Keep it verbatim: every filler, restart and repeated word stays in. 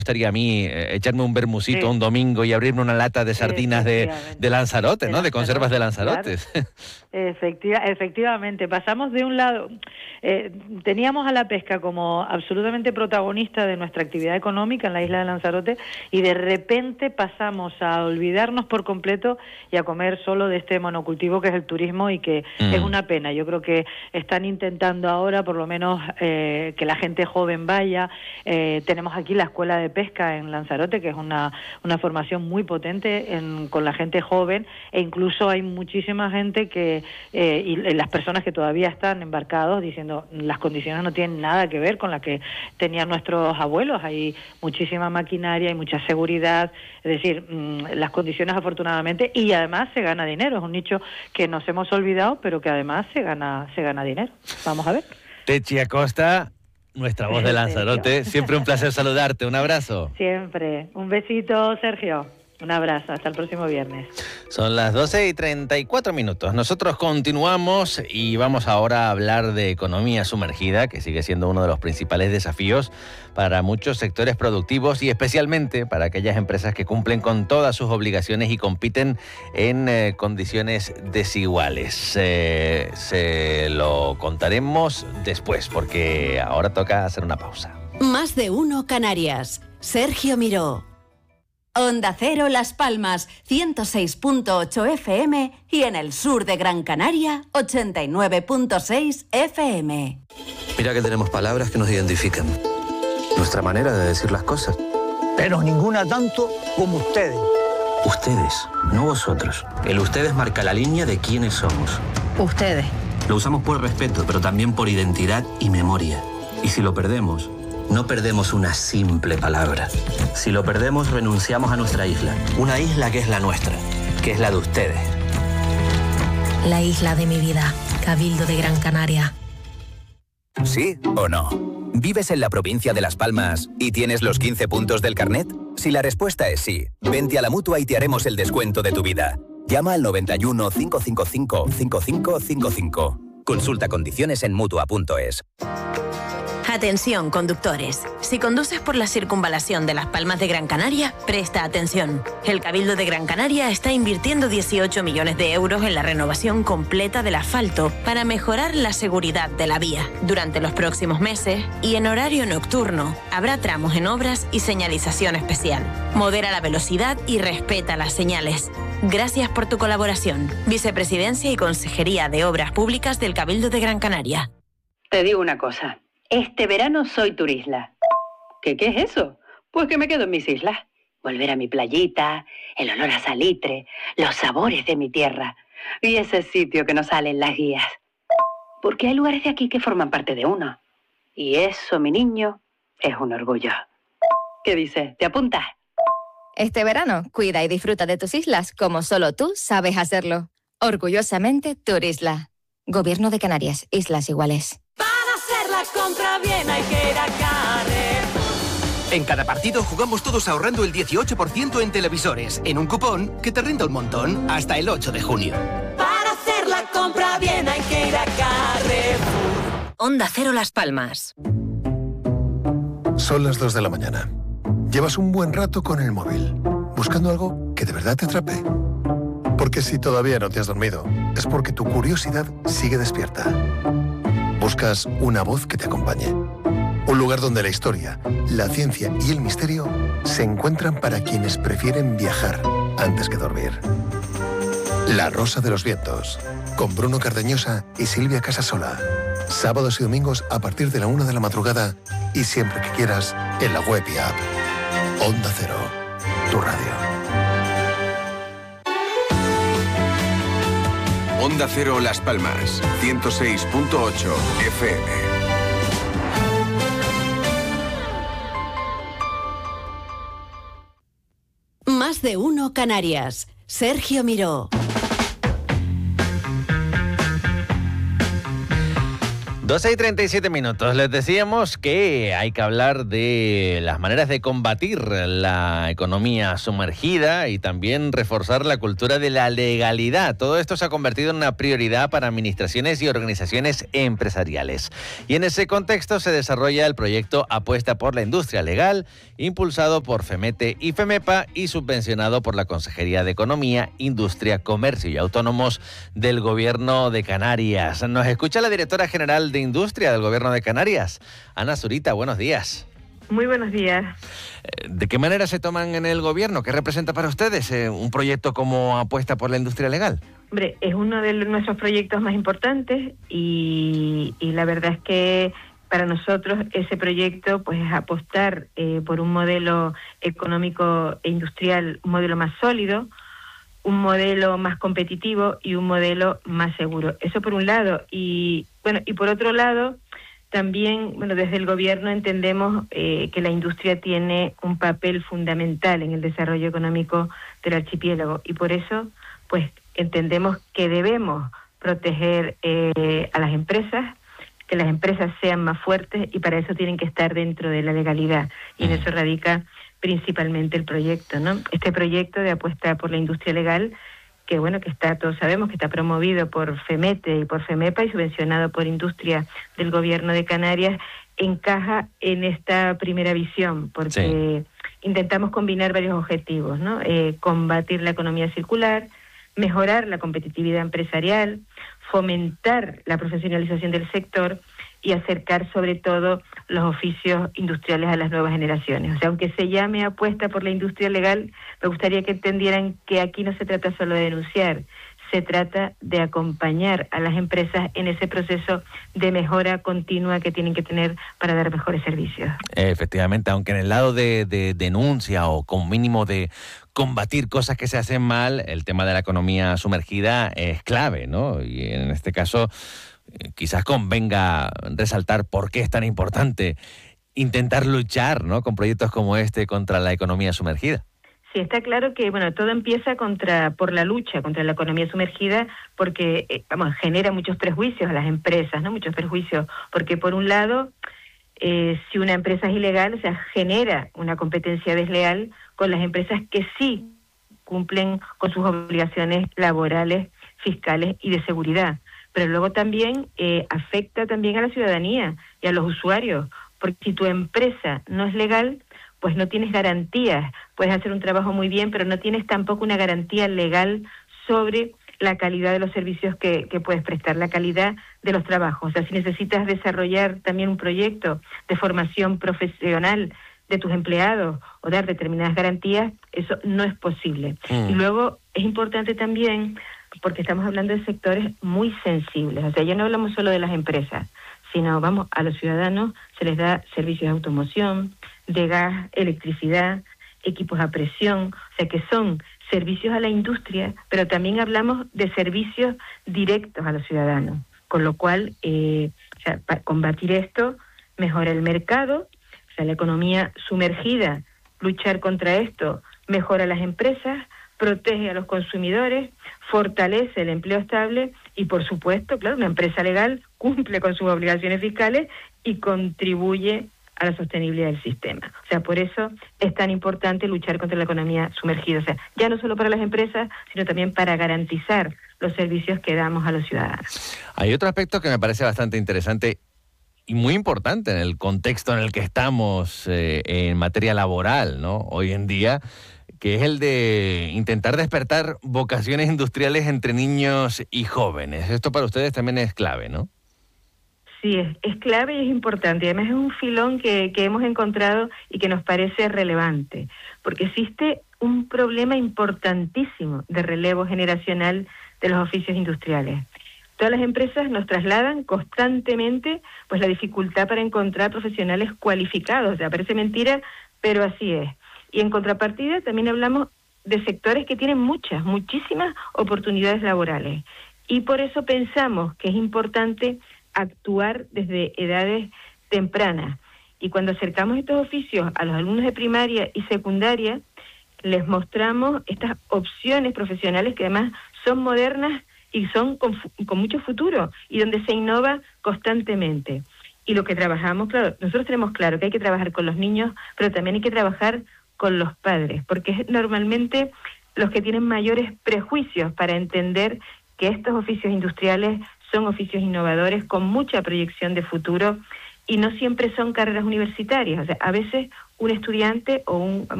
gustaría a mí eh, echarme un bermucito sí. un domingo y abrirme una lata de sardinas de, de Lanzarote, ¿no? De conservas de Lanzarote. Claro. Efectiva, efectivamente, pasamos de un lado, eh, teníamos a la pesca como absolutamente protagonista de nuestra actividad económica en la isla de Lanzarote y de repente pasamos a olvidarnos por completo y a comer solo de este monocultivo que es el turismo y que mm. es una pena. Yo creo que están intentando ahora por lo menos eh, que la gente joven vaya. Eh, tenemos aquí la escuela de pesca en Lanzarote, que es una, una formación muy potente en, con la gente joven, e incluso hay muchísima gente que eh, y, y las personas que todavía están embarcados diciendo las condiciones no tienen nada que ver con las que tenían nuestros abuelos. Hay muchísima maquinaria y mucha seguridad, es decir, mmm, las condiciones afortunadamente, y además se gana dinero. Es un nicho que nos hemos olvidado, pero que además se gana, se gana dinero. Vamos a ver. Techi Acosta, nuestra voz de Lanzarote, siempre un placer saludarte, un abrazo. Siempre, un besito, Sergio, un abrazo, hasta el próximo viernes. Son las doce y treinta y cuatro minutos, nosotros continuamos y vamos ahora a hablar de economía sumergida, que sigue siendo uno de los principales desafíos para muchos sectores productivos y especialmente para aquellas empresas que cumplen con todas sus obligaciones y compiten en eh, condiciones desiguales. Eh, se lo contaremos después porque ahora toca hacer una pausa. Más de uno Canarias. Sergio Miró. Onda Cero Las Palmas, ciento seis punto ocho F M y en el sur de Gran Canaria, ochenta y nueve punto seis F M. Mira que tenemos palabras que nos identifican. Nuestra manera de decir las cosas. Pero ninguna tanto como ustedes. Ustedes, no vosotros. El ustedes marca la línea de quiénes somos. Ustedes. Lo usamos por respeto, pero también por identidad y memoria. Y si lo perdemos, no perdemos una simple palabra. Si lo perdemos, renunciamos a nuestra isla. Una isla que es la nuestra, que es la de ustedes. La isla de mi vida, Cabildo de Gran Canaria. ¿Sí o no? ¿Vives en la provincia de Las Palmas y tienes los quince puntos del carnet? Si la respuesta es sí, vente a la Mutua y te haremos el descuento de tu vida. Llama al noventa y uno, cinco cinco cinco, cinco cinco cinco cinco. Consulta condiciones en mutua punto es. Atención, conductores. Si conduces por la circunvalación de Las Palmas de Gran Canaria, presta atención. El Cabildo de Gran Canaria está invirtiendo dieciocho millones de euros en la renovación completa del asfalto para mejorar la seguridad de la vía. Durante los próximos meses y en horario nocturno, habrá tramos en obras y señalización especial. Modera la velocidad y respeta las señales. Gracias por tu colaboración. Vicepresidencia y Consejería de Obras Públicas del Cabildo de Gran Canaria. Te digo una cosa. Este verano soy turisla. ¿Qué, qué es eso? Pues que me quedo en mis islas. Volver a mi playita, el olor a salitre, los sabores de mi tierra y ese sitio que nos sale en las guías. Porque hay lugares de aquí que forman parte de uno. Y eso, mi niño, es un orgullo. ¿Qué dices? ¿Te apuntas? Este verano, cuida y disfruta de tus islas como solo tú sabes hacerlo. Orgullosamente, Turisla. Gobierno de Canarias, Islas Iguales. Compra bien, hay que ir a Carrefour. En cada partido jugamos todos ahorrando el dieciocho por ciento en televisores, en un cupón que te renta un montón hasta el ocho de junio. Para hacer la compra bien hay que ir a Carrefour. Onda Cero Las Palmas. Son las dos de la mañana. Llevas un buen rato con el móvil, buscando algo que de verdad te atrape. Porque si todavía no te has dormido, es porque tu curiosidad sigue despierta. Buscas una voz que te acompañe. Un lugar donde la historia, la ciencia y el misterio se encuentran para quienes prefieren viajar antes que dormir. La Rosa de los Vientos, con Bruno Cardeñosa y Silvia Casasola. Sábados y domingos a partir de la una de la madrugada y siempre que quieras en la web y app. Onda Cero, tu radio. Onda Cero Las Palmas, ciento seis punto ocho F M. Más de uno Canarias. Sergio Miró. doce y treinta y siete minutos. Les decíamos que hay que hablar de las maneras de combatir la economía sumergida y también reforzar la cultura de la legalidad. Todo esto se ha convertido en una prioridad para administraciones y organizaciones empresariales. Y en ese contexto se desarrolla el proyecto Apuesta por la Industria Legal, impulsado por FEMETE y FEMEPA y subvencionado por la Consejería de Economía, Industria, Comercio y Autónomos del Gobierno de Canarias. Nos escucha la directora general de Industria del Gobierno de Canarias, Ana Zurita. Buenos días. Muy buenos días. ¿De qué manera se toman en el Gobierno? ¿Qué representa para ustedes eh, un proyecto como Apuesta por la Industria Legal? Hombre, es uno de nuestros proyectos más importantes y, y la verdad es que para nosotros ese proyecto pues es apostar eh, por un modelo económico e industrial, un modelo más sólido, un modelo más competitivo y un modelo más seguro. Eso por un lado. Y bueno, y por otro lado, también, bueno, desde el Gobierno entendemos eh, que la industria tiene un papel fundamental en el desarrollo económico del archipiélago y por eso, pues, entendemos que debemos proteger eh, a las empresas, que las empresas sean más fuertes y para eso tienen que estar dentro de la legalidad y en eso radica principalmente el proyecto, ¿no? Este proyecto de apuesta por la industria legal, que bueno, que está, todos sabemos que está promovido por FEMETE y por FEMEPA y subvencionado por Industria del Gobierno de Canarias, encaja en esta primera visión, porque sí. intentamos combinar varios objetivos, ¿no? Eh, combatir la economía circular, mejorar la competitividad empresarial, fomentar la profesionalización del sector y acercar sobre todo los oficios industriales a las nuevas generaciones. O sea, aunque se llame apuesta por la industria legal, me gustaría que entendieran que aquí no se trata solo de denunciar, se trata de acompañar a las empresas en ese proceso de mejora continua que tienen que tener para dar mejores servicios. Efectivamente, aunque en el lado de, de denuncia o con mínimo de combatir cosas que se hacen mal, el tema de la economía sumergida es clave, ¿no? Y en este caso quizás convenga resaltar por qué es tan importante intentar luchar, ¿no?, con proyectos como este contra la economía sumergida. Sí, está claro que bueno, todo empieza contra por la lucha contra la economía sumergida porque eh, vamos, genera muchos prejuicios a las empresas, ¿no? Muchos prejuicios, porque por un lado, eh, si una empresa es ilegal, o sea, genera una competencia desleal con las empresas que sí cumplen con sus obligaciones laborales, fiscales y de seguridad. Pero luego también eh, afecta también a la ciudadanía y a los usuarios, porque si tu empresa no es legal, pues no tienes garantías, puedes hacer un trabajo muy bien, pero no tienes tampoco una garantía legal sobre la calidad de los servicios que, que puedes prestar, la calidad de los trabajos. O sea, si necesitas desarrollar también un proyecto de formación profesional de tus empleados o dar determinadas garantías, eso no es posible. Mm. Y luego es importante también, porque estamos hablando de sectores muy sensibles, o sea, ya no hablamos solo de las empresas, sino, vamos, a los ciudadanos se les da servicios de automoción, de gas, electricidad, equipos a presión, o sea, que son servicios a la industria, pero también hablamos de servicios directos a los ciudadanos, con lo cual, eh, o sea, para combatir esto, mejora el mercado, o sea, la economía sumergida, luchar contra esto, mejora las empresas, protege a los consumidores, fortalece el empleo estable y, por supuesto, claro, una empresa legal cumple con sus obligaciones fiscales y contribuye a la sostenibilidad del sistema. O sea, por eso es tan importante luchar contra la economía sumergida. O sea, ya no solo para las empresas, sino también para garantizar los servicios que damos a los ciudadanos. Hay otro aspecto que me parece bastante interesante y muy importante en el contexto en el que estamos eh, en materia laboral, ¿no?, hoy en día, que es el de intentar despertar vocaciones industriales entre niños y jóvenes. Esto para ustedes también es clave, ¿no? Sí, es, es clave y es importante. Además es un filón que, que hemos encontrado y que nos parece relevante, porque existe un problema importantísimo de relevo generacional de los oficios industriales. Todas las empresas nos trasladan constantemente pues la dificultad para encontrar profesionales cualificados. O sea, parece mentira, pero así es. Y en contrapartida también hablamos de sectores que tienen muchas, muchísimas oportunidades laborales. Y por eso pensamos que es importante actuar desde edades tempranas. Y cuando acercamos estos oficios a los alumnos de primaria y secundaria, les mostramos estas opciones profesionales que además son modernas y son con, con mucho futuro y donde se innova constantemente. Y lo que trabajamos, claro, nosotros tenemos claro que hay que trabajar con los niños, pero también hay que trabajar con los padres, porque es normalmente los que tienen mayores prejuicios para entender que estos oficios industriales son oficios innovadores con mucha proyección de futuro y no siempre son carreras universitarias. O sea, a veces un estudiante o un